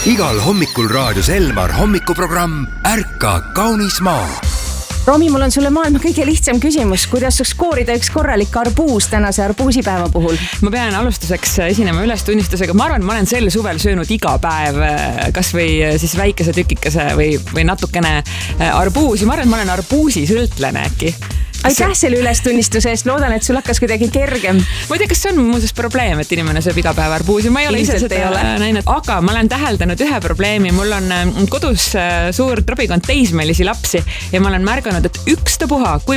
Igal hommikul raadios Elmar hommikuprogramm Ärka kaunis maa. Romi, mul on sulle maailma kõige lihtsam küsimus. Kuidas saaks koorida üks korralik arbuus tänase arbuusipäeva puhul? Ma pean alustuseks esinema ülestunnistusega. Ma arvan, ma olen sel suvel söönud iga päev kas või siis väikese tükikese või natukene arbuusi. Ma arvan, et ma olen arbuusisõltlane äkki. Aitäh selle ülestunnistuse eest. Loodan, et sul hakkas kuidagi kergem. Ma ei tea, kas see on muuseas probleem, et inimene sööb iga päev arbuusi. Ma ei ole ise seda näinud. Aga ma olen täheldanud ühe probleemi. Mul on kodus suur trobikond teismelisi lapsi ja ma olen märganud, et ükstapuha, kui